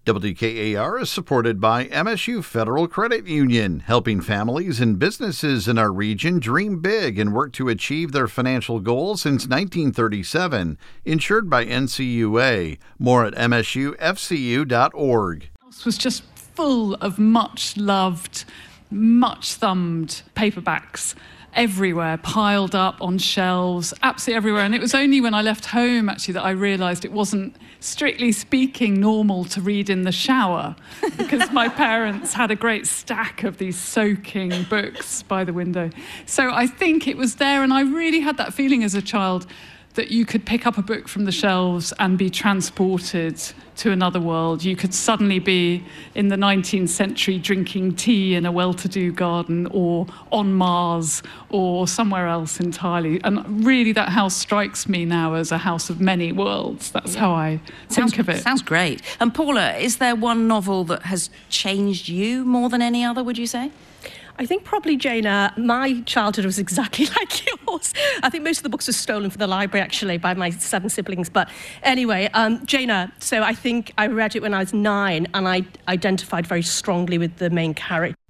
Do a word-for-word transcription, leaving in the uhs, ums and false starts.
W K A R is supported by M S U Federal Credit Union, helping families and businesses in our region dream big and work to achieve their financial goals since nineteen thirty-seven. Insured by N C U A. More at M S U F C U dot org. It was just full of much loved, much thumbed paperbacks everywhere, piled up on shelves, absolutely everywhere. And it was only when I left home, actually, that I realised it wasn't, strictly speaking, normal to read in the shower, because my parents had a great stack of these soaking books by the window. So I think it was there, and I really had that feeling as a child that you could pick up a book from the shelves and be transported to another world. You could suddenly be in the nineteenth century drinking tea in a well-to-do garden, or on Mars, or somewhere else entirely. And really, that house strikes me now as a house of many worlds. That's yeah. how I sounds, think of it. Sounds great. And Paula, is there one novel that has changed you more than any other, would you say? I think probably, Jana, my childhood was exactly like yours. I think most of the books were stolen from the library, actually, by my seven siblings. But anyway, um, Jana, so I think I read it when I was nine, and I identified very strongly with the main character.